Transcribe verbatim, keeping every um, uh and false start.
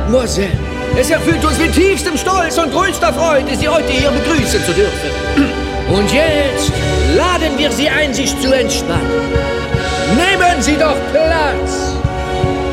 Mademoiselle, es erfüllt uns mit tiefstem Stolz und größter Freude, Sie heute hier begrüßen zu dürfen. Und jetzt laden wir Sie ein, sich zu entspannen. Nehmen Sie doch Platz!